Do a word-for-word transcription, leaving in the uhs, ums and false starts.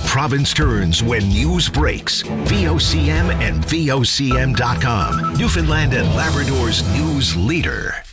province turns when news breaks. V O C M and V O C M dot com. Newfoundland and Labrador's news leader.